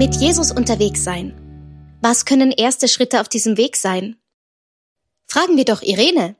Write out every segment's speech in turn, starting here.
Mit Jesus unterwegs sein. Was können erste Schritte auf diesem Weg sein? Fragen wir doch Irene.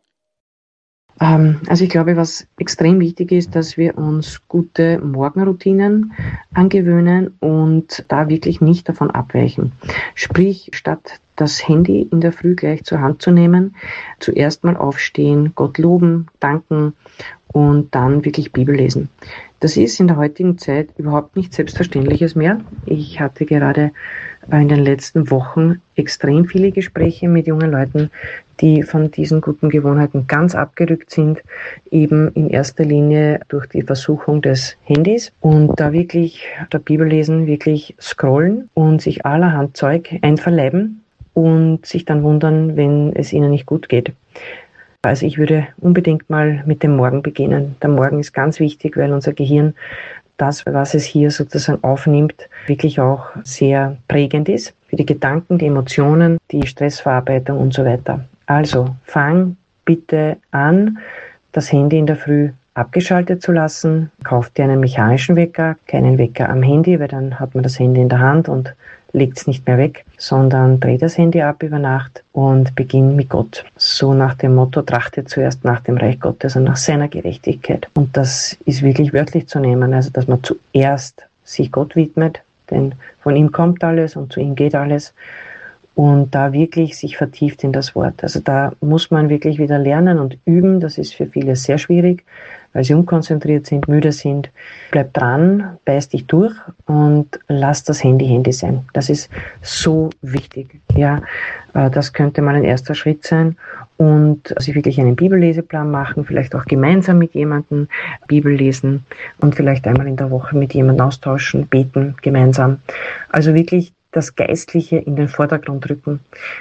Also ich glaube, was extrem wichtig ist, dass wir uns gute Morgenroutinen angewöhnen und da wirklich nicht davon abweichen. Sprich, statt das Handy in der Früh gleich zur Hand zu nehmen, zuerst mal aufstehen, Gott loben, danken und dann wirklich Bibel lesen. Das ist in der heutigen Zeit überhaupt nichts Selbstverständliches mehr. Ich hatte gerade in den letzten Wochen extrem viele Gespräche mit jungen Leuten, die von diesen guten Gewohnheiten ganz abgerückt sind, eben in erster Linie durch die Versuchung des Handys und da wirklich der Bibel lesen, wirklich scrollen und sich allerhand Zeug einverleiben und sich dann wundern, wenn es ihnen nicht gut geht. Also ich würde unbedingt mal mit dem Morgen beginnen. Der Morgen ist ganz wichtig, weil unser Gehirn das, was es hier sozusagen aufnimmt, wirklich auch sehr prägend ist für die Gedanken, die Emotionen, die Stressverarbeitung und so weiter. Also fang bitte an, das Handy in der Früh abgeschaltet zu lassen. Kauf dir einen mechanischen Wecker, keinen Wecker am Handy, weil dann hat man das Handy in der Hand und legt es nicht mehr weg, sondern dreh das Handy ab über Nacht und beginn mit Gott. So nach dem Motto, trachte zuerst nach dem Reich Gottes und nach seiner Gerechtigkeit. Und das ist wirklich wörtlich zu nehmen, also dass man zuerst sich Gott widmet, denn von ihm kommt alles und zu ihm geht alles. Und da wirklich sich vertieft in das Wort. Also da muss man wirklich wieder lernen und üben. Das ist für viele sehr schwierig, weil sie unkonzentriert sind, müde sind. Bleib dran, beiß dich durch und lass das Handy sein. Das ist so wichtig. Ja, das könnte mal ein erster Schritt sein. Und sich wirklich einen Bibelleseplan machen, vielleicht auch gemeinsam mit jemandem Bibel lesen und vielleicht einmal in der Woche mit jemandem austauschen, beten gemeinsam. Also wirklich das Geistliche in den Vordergrund rücken.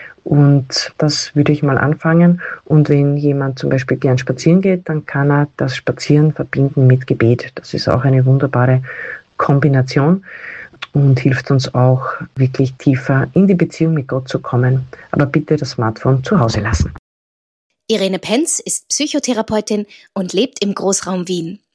Und das würde ich mal anfangen. Und wenn jemand zum Beispiel gern spazieren geht, dann kann er das Spazieren verbinden mit Gebet. Das ist auch eine wunderbare Kombination und hilft uns auch wirklich tiefer in die Beziehung mit Gott zu kommen. Aber bitte das Smartphone zu Hause lassen. Irene Penz ist Psychotherapeutin und lebt im Großraum Wien.